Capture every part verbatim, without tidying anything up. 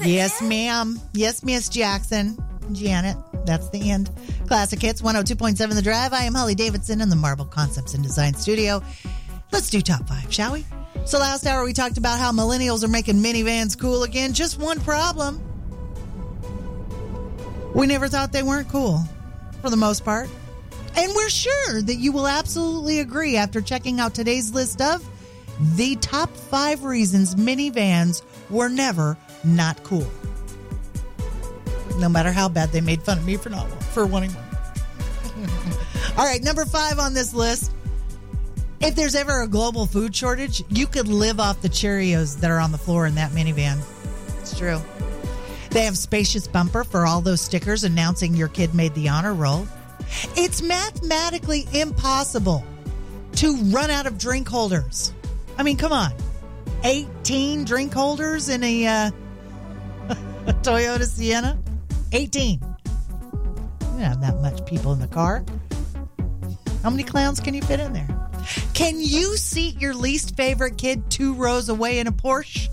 Yes, ma'am. Yes, Miss Jackson. Janet. That's the end. Classic Hits, one oh two point seven The Drive. I am Holly Davidson in the Marble Concepts and Design Studio. Let's do top five, shall we? So last hour we talked about how millennials are making minivans cool again. Just one problem. We never thought they weren't cool, for the most part. And we're sure that you will absolutely agree after checking out today's list of the top five reasons minivans were never not cool. No matter how bad they made fun of me for not for wanting one. All right, number five on this list. If there's ever a global food shortage, you could live off the Cheerios that are on the floor in that minivan. It's true. They have spacious bumper for all those stickers announcing your kid made the honor roll. It's mathematically impossible to run out of drink holders. I mean, come on. eighteen drink holders in a, uh, a Toyota Sienna? eighteen. You don't have that much people in the car. How many clowns can you fit in there? Can you seat your least favorite kid two rows away in a Porsche?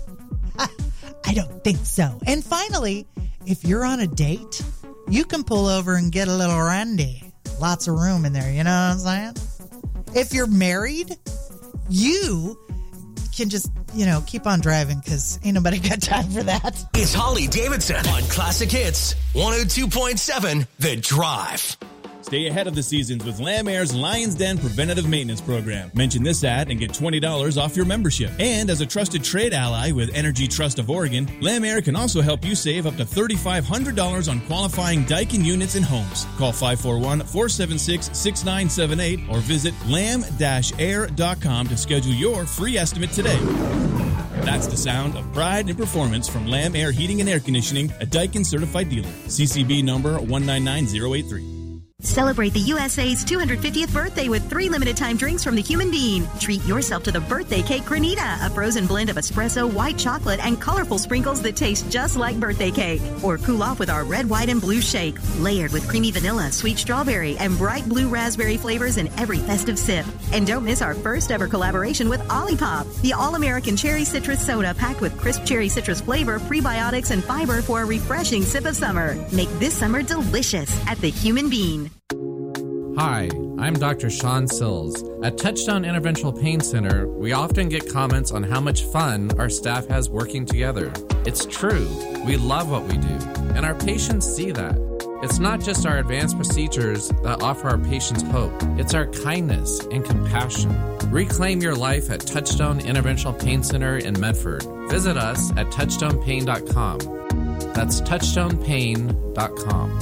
I don't think so. And finally, if you're on a date, you can pull over and get a little randy. Lots of room in there, you know what I'm saying? If you're married, you can just, you know, keep on driving because ain't nobody got time for that. It's Holly Davidson on Classic Hits, one oh two point seven The Drive. Stay ahead of the seasons with Lamb Air's Lion's Den Preventative Maintenance Program. Mention this ad and get twenty dollars off your membership. And as a trusted trade ally with Energy Trust of Oregon, Lamb Air can also help you save up to three thousand five hundred dollars on qualifying Daikin units and homes. Call five four one, four seven six, six nine seven eight or visit lamb dash air dot com to schedule your free estimate today. That's the sound of pride and performance from Lamb Air Heating and Air Conditioning, a Daikin certified dealer. C C B number one nine nine zero eight three. Celebrate the U S A's two hundred fiftieth birthday with three limited-time drinks from the Human Bean. Treat yourself to the Birthday Cake Granita, a frozen blend of espresso, white chocolate, and colorful sprinkles that taste just like birthday cake. Or cool off with our red, white, and blue shake, layered with creamy vanilla, sweet strawberry, and bright blue raspberry flavors in every festive sip. And don't miss our first-ever collaboration with Olipop, the all-American cherry citrus soda packed with crisp cherry citrus flavor, prebiotics, and fiber for a refreshing sip of summer. Make this summer delicious at the Human Bean. Hi, I'm Doctor Sean Sills. At Touchstone Interventional Pain Center, we often get comments on how much fun our staff has working together. It's true. We love what we do, and our patients see that. It's not just our advanced procedures that offer our patients hope. It's our kindness and compassion. Reclaim your life at Touchstone Interventional Pain Center in Medford. Visit us at touchstone pain dot com. That's touchstone pain dot com.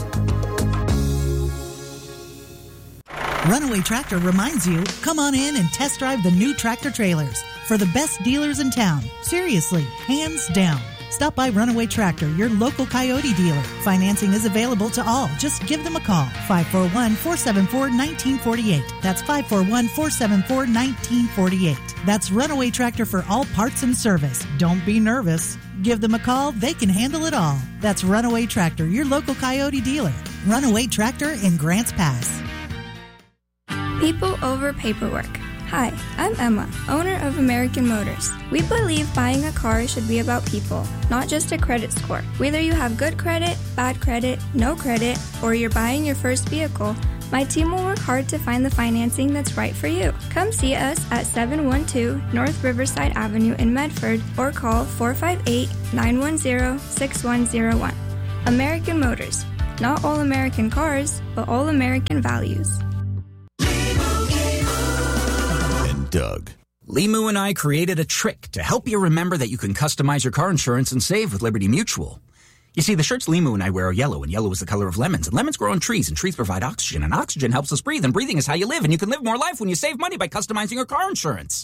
Runaway Tractor reminds you, come on in and test drive the new tractor trailers for the best dealers in town. Seriously, hands down. Stop by Runaway Tractor, your local Coyote dealer. Financing is available to all. Just give them a call. five four one, four seven four, one nine four eight. That's five four one, four seven four, one nine four eight. That's Runaway Tractor for all parts and service. Don't be nervous. Give them a call. They can handle it all. That's Runaway Tractor, your local Coyote dealer. Runaway Tractor in Grants Pass. People over paperwork. Hi, I'm Emma, owner of American Motors. We believe buying a car should be about people, not just a credit score. Whether you have good credit, bad credit, no credit, or you're buying your first vehicle, my team will work hard to find the financing that's right for you. Come see us at seven one two North Riverside Avenue in Medford or call four five eight, nine one zero, six one zero one. American Motors. Not all American cars, but all American values. Doug. Limu and I created a trick to help you remember that you can customize your car insurance and save with Liberty Mutual. You see, the shirts Limu and I wear are yellow, and yellow is the color of lemons, and lemons grow on trees, and trees provide oxygen, and oxygen helps us breathe, and breathing is how you live, and you can live more life when you save money by customizing your car insurance.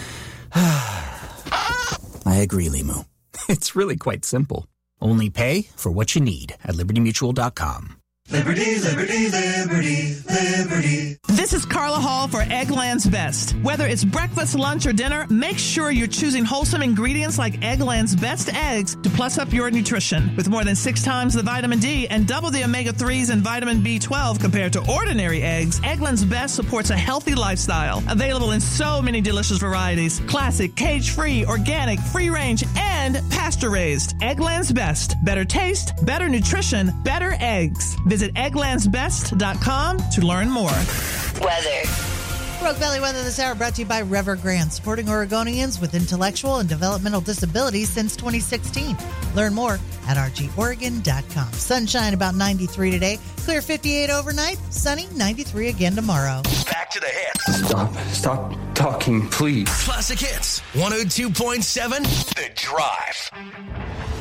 I agree, Limu. It's really quite simple. Only pay for what you need at liberty mutual dot com. Liberty, liberty, liberty, liberty. This is Carla Hall for Eggland's Best. Whether it's breakfast, lunch, or dinner, make sure you're choosing wholesome ingredients like Eggland's Best eggs to plus up your nutrition. With more than six times the vitamin D and double the omega threes and vitamin B twelve compared to ordinary eggs, Eggland's Best supports a healthy lifestyle. Available in so many delicious varieties. Classic, cage-free, organic, free-range, and and pasture-raised. Eggland's Best. Better taste, better nutrition, better eggs. Visit egglands best dot com to learn more. Weather. Rogue Valley weather this hour brought to you by Evergrande, supporting Oregonians with intellectual and developmental disabilities since twenty sixteen. Learn more at r g oregon dot com. Sunshine about ninety-three today. Clear fifty-eight overnight. Sunny ninety-three again tomorrow. Back to the hits. Stop. Stop talking, please. Classic Hits one oh two point seven The Drive.